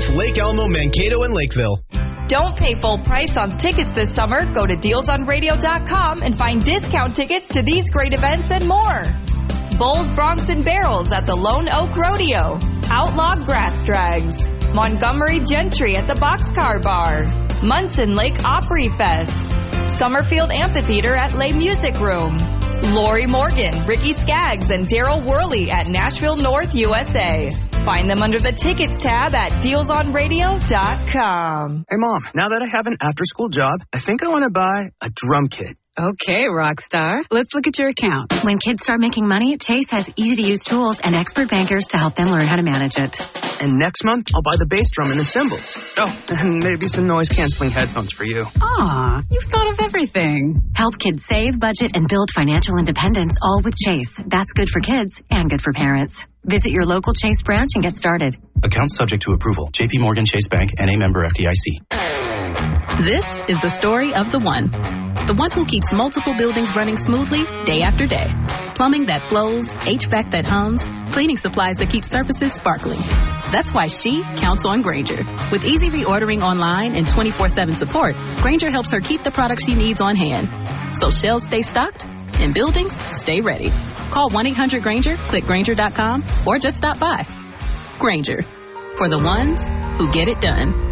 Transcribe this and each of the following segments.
Lake Elmo, Mankato, and Lakeville. Don't pay full price on tickets this summer. Go to dealsonradio.com and find discount tickets to these great events and more. Bulls, Broncs, and Barrels at the Lone Oak Rodeo. Outlaw Grass Drags. Montgomery Gentry at the Boxcar Bar. Munson Lake Opry Fest. Summerfield Amphitheater at Les Music Room. Lori Morgan, Ricky Skaggs, and Daryl Worley at Nashville North, USA. Find them under the Tickets tab at dealsonradio.com. Hey, Mom, now that I have an after-school job, I think I want to buy a drum kit. Okay, Rockstar. Let's look at your account. When kids start making money, Chase has easy-to-use tools and expert bankers to help them learn how to manage it. And next month, I'll buy the bass drum and the cymbals. Oh, and maybe some noise-canceling headphones for you. Aw, you've thought of everything. Help kids save, budget, and build financial independence, all with Chase. That's good for kids and good for parents. Visit your local Chase branch and get started. Account subject to approval. J.P. Morgan Chase Bank, N.A. member FDIC. This is the story of the one. The one who keeps multiple buildings running smoothly day after day. Plumbing that flows, HVAC that hums, cleaning supplies that keep surfaces sparkling. That's why she counts on Grainger. With easy reordering online and 24/7 support, Grainger helps her keep the products she needs on hand. So shelves stay stocked and buildings stay ready. Call 1-800-GRAINGER, click Grainger.com, or just stop by. Grainger, for the ones who get it done.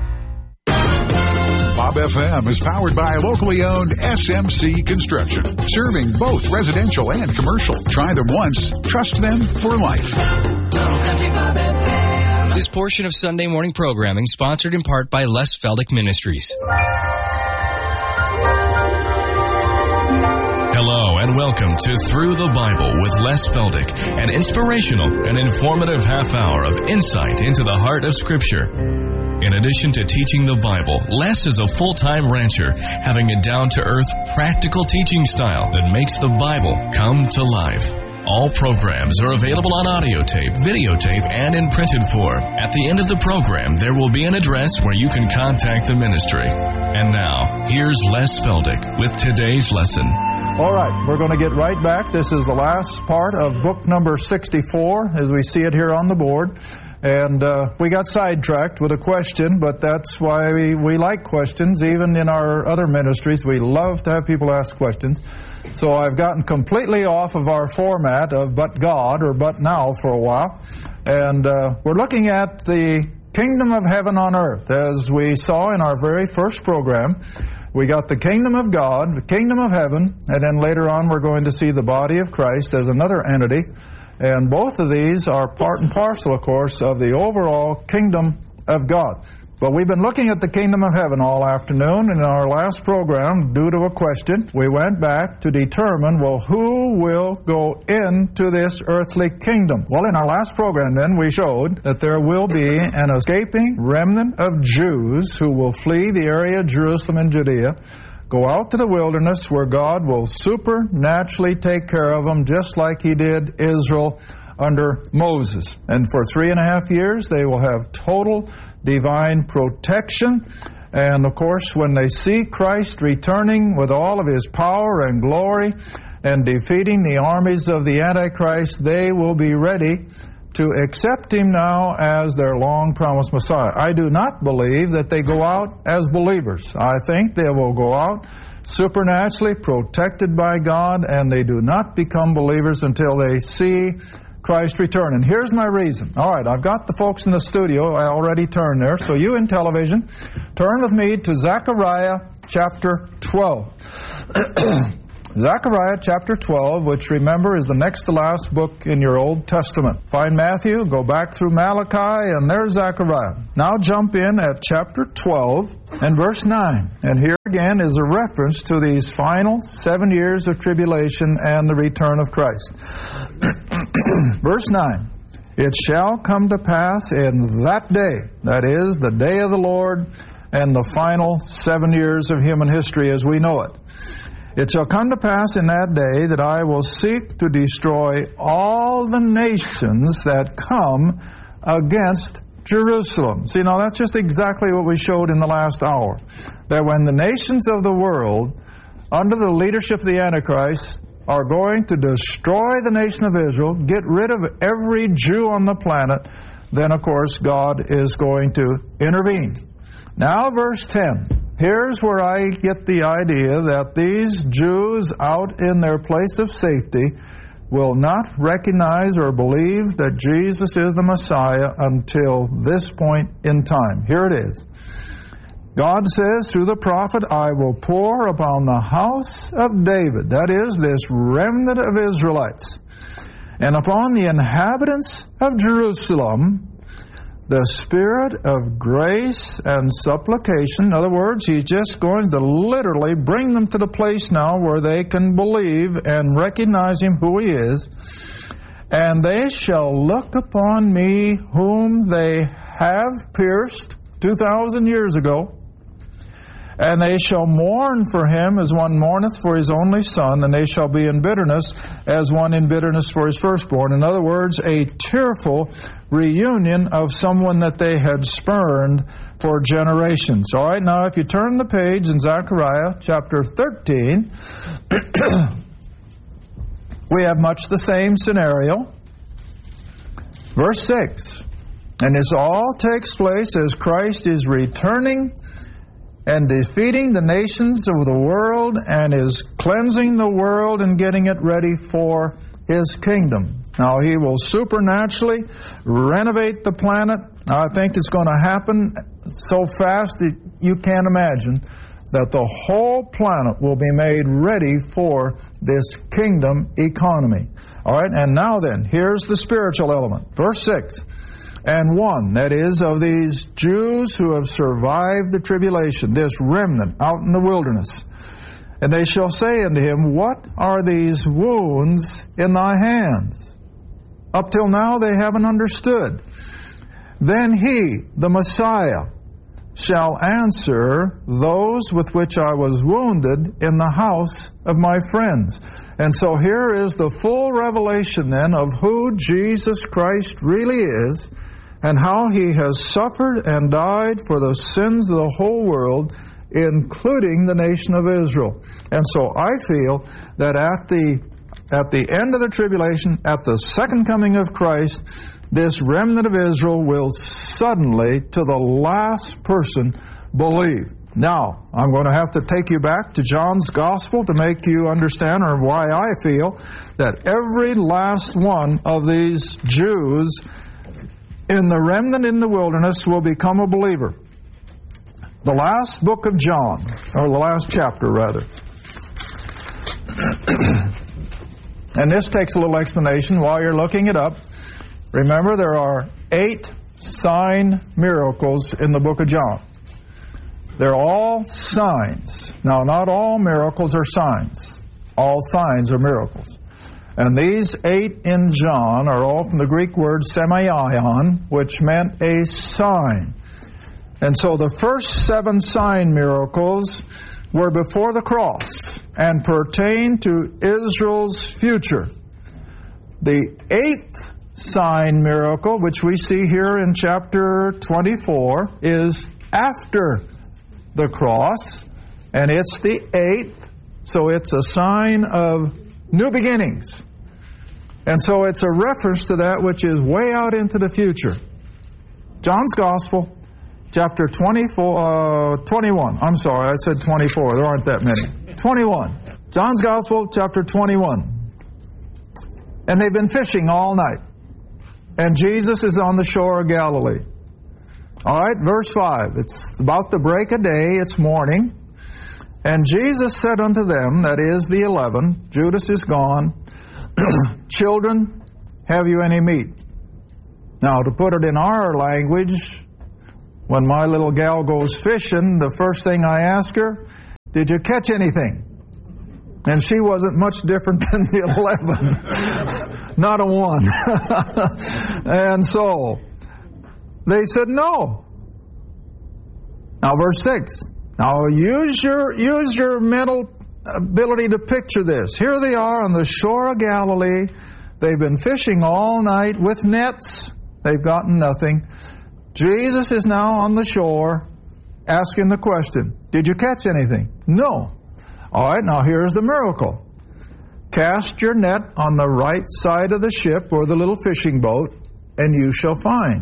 Bob FM is powered by locally owned SMC Construction, serving both residential and commercial. Try them once, trust them for life. This portion of Sunday morning programming sponsored in part by Les Feldick Ministries. Hello and welcome to Through the Bible with Les Feldick, an inspirational and informative half hour of insight into the heart of Scripture. In addition to teaching the Bible, Les is a full-time rancher, having a down-to-earth, practical teaching style that makes the Bible come to life. All programs are available on audio tape, videotape, and in printed form. At the end of the program, there will be an address where you can contact the ministry. And now, here's Les Feldick with today's lesson. All right, we're going to get right back. This is the last part of book number 64, as we see it here on the board. And we got sidetracked with a question, but that's why we like questions. Even in our other ministries, we love to have people ask questions. So I've gotten completely off of our format of but God or but now for a while. And we're looking at the kingdom of heaven on earth. As we saw in our very first program, we got the kingdom of God, the kingdom of heaven, and then later on we're going to see the body of Christ as another entity. And both of these are part and parcel, of course, of the overall kingdom of God. But we've been looking at the kingdom of heaven all afternoon. In our last program, due to a question, we went back to determine, well, who will go into this earthly kingdom? Well, in our last program, then, we showed that there will be an escaping remnant of Jews who will flee the area of Jerusalem and Judea, go out to the wilderness where God will supernaturally take care of them just like He did Israel under Moses. And for 3.5 years, they will have total divine protection. And of course, when they see Christ returning with all of His power and glory and defeating the armies of the Antichrist, they will be ready to accept Him now as their long-promised Messiah. I do not believe that they go out as believers. I think they will go out supernaturally protected by God, and they do not become believers until they see Christ return. And here's my reason. All right, I've got the folks in the studio. I already turned there. So you in television, turn with me to Zechariah chapter 12. Zechariah chapter 12, which, remember, is the next to last book in your Old Testament. Find Matthew, go back through Malachi, and there's Zechariah. Now jump in at chapter 12 and verse 9. And here again is a reference to these final 7 years of tribulation and the return of Christ. Verse 9. It shall come to pass in that day, that is, the day of the Lord, and the final 7 years of human history as we know it. It shall come to pass in that day that I will seek to destroy all the nations that come against Jerusalem. See, now that's just exactly what we showed in the last hour. That when the nations of the world, under the leadership of the Antichrist, are going to destroy the nation of Israel, get rid of every Jew on the planet, then of course God is going to intervene. Now verse 10. Here's where I get the idea that these Jews out in their place of safety will not recognize or believe that Jesus is the Messiah until this point in time. Here it is. God says through the prophet, I will pour upon the house of David, that is, this remnant of Israelites, and upon the inhabitants of Jerusalem, the spirit of grace and supplication. In other words, He's just going to literally bring them to the place now where they can believe and recognize Him who He is. And they shall look upon me whom they have pierced 2,000 years ago. And they shall mourn for him as one mourneth for his only son, and they shall be in bitterness as one in bitterness for his firstborn. In other words, a tearful reunion of someone that they had spurned for generations. All right, now if you turn the page in Zechariah chapter 13, we have much the same scenario. Verse 6, and this all takes place as Christ is returning and defeating the nations of the world and is cleansing the world and getting it ready for His kingdom. Now, He will supernaturally renovate the planet. I think it's going to happen so fast that you can't imagine that the whole planet will be made ready for this kingdom economy. All right, and now then, here's the spiritual element. Verse 6. And one, that is, of these Jews who have survived the tribulation, this remnant out in the wilderness. And they shall say unto him, what are these wounds in thy hands? Up till now they haven't understood. Then he, the Messiah, shall answer, those with which I was wounded in the house of my friends. And so here is the full revelation then of who Jesus Christ really is, and how He has suffered and died for the sins of the whole world, including the nation of Israel. And so I feel that at the end of the tribulation, at the second coming of Christ, this remnant of Israel will suddenly, to the last person, believe. Now, I'm going to have to take you back to John's Gospel to make you understand, or why I feel that every last one of these Jews in the remnant in the wilderness will become a believer. The last book of John, or the last chapter rather. And this takes a little explanation while you're looking it up. Remember, there are 8 sign miracles in the book of John. They're all signs. Now, not all miracles are signs. All signs are miracles. And these 8 in John are all from the Greek word semeion, which meant a sign. And so the first 7 sign miracles were before the cross and pertain to Israel's future. The 8th sign miracle, which we see here in chapter 24, is after the cross, and it's the 8th, so it's a sign of new beginnings. And so it's a reference to that which is way out into the future. John's Gospel, chapter 21. I'm sorry, I said 24. There aren't that many. 21. John's Gospel, chapter 21. And they've been fishing all night. And Jesus is on the shore of Galilee. All right, verse 5. It's about the break of day. It's morning. And Jesus said unto them, that is the 11, Judas is gone, children, have you any meat? Now, to put it in our language, when my little gal goes fishing, the first thing I ask her, did you catch anything? And she wasn't much different than the 11. Not a 1. And so, they said no. Now, verse 6. Now, use your mental ability to picture this. Here they are on the shore of Galilee. They've been fishing all night with nets. They've gotten nothing. Jesus is now on the shore asking the question, did you catch anything? No. All right, now here's the miracle. Cast your net on the right side of the ship or the little fishing boat, and you shall find.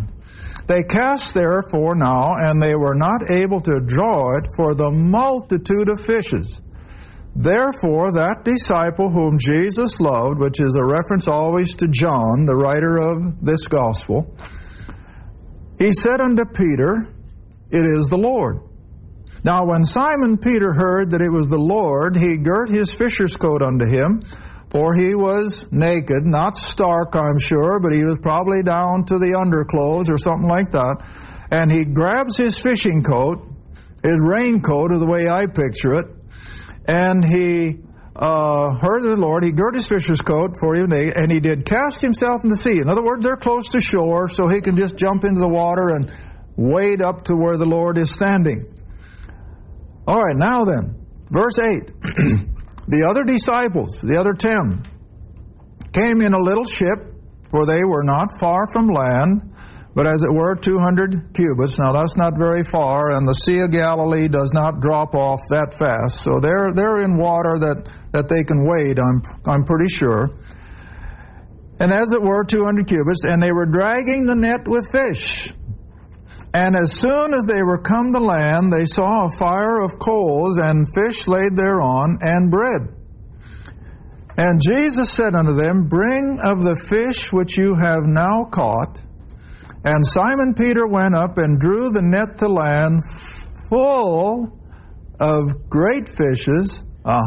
They cast therefore now, and they were not able to draw it for the multitude of fishes. Therefore that disciple whom Jesus loved, which is a reference always to John, the writer of this gospel, he said unto Peter, It is the Lord. Now when Simon Peter heard that it was the Lord, he girt his fisher's coat unto him, for he was naked, not stark, I'm sure, but he was probably down to the underclothes or something like that. And he grabs his fishing coat, his raincoat, or the way I picture it, and he heard the Lord. He girt his fisher's coat, for he was naked, and he did cast himself in the sea. In other words, they're close to shore, so he can just jump into the water and wade up to where the Lord is standing. All right, now then, verse 8. The other disciples, the other 10, came in a little ship, for they were not far from land, but as it were 200 cubits. Now that's not very far, and the Sea of Galilee does not drop off that fast. So they're in water that they can wade, I'm pretty sure. And as it were 200 cubits, and they were dragging the net with fish. And as soon as they were come to land, they saw a fire of coals, and fish laid thereon, and bread. And Jesus said unto them, Bring of the fish which you have now caught. And Simon Peter went up and drew the net to land, full of great fishes,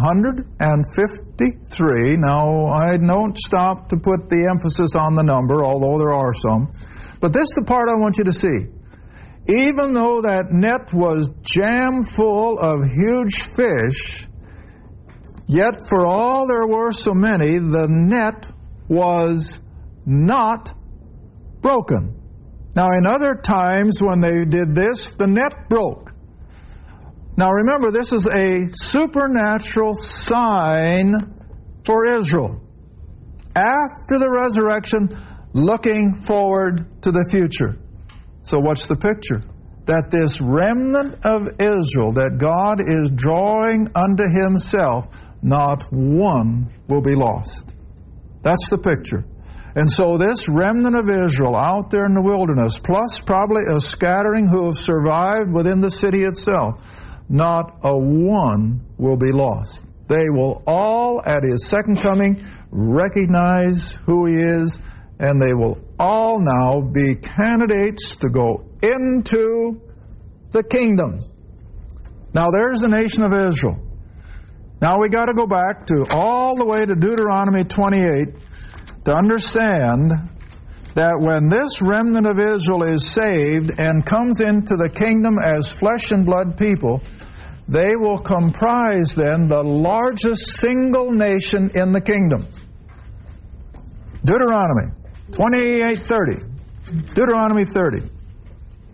153. Now, I don't stop to put the emphasis on the number, although there are some. But this is the part I want you to see. Even though that net was jam full of huge fish, yet for all there were so many, the net was not broken. Now, in other times when they did this, the net broke. Now, remember, this is a supernatural sign for Israel. After the resurrection, looking forward to the future. So what's the picture? That this remnant of Israel that God is drawing unto himself, not one will be lost. That's the picture. And so this remnant of Israel out there in the wilderness, plus probably a scattering who have survived within the city itself, not a one will be lost. They will all, at his second coming, recognize who he is, and they will all now be candidates to go into the kingdom. Now there's the nation of Israel. Now we got to go back to all the way to Deuteronomy 28 to understand that when this remnant of Israel is saved and comes into the kingdom as flesh and blood people, they will comprise then the largest single nation in the kingdom. Deuteronomy 28:30. Deuteronomy 30.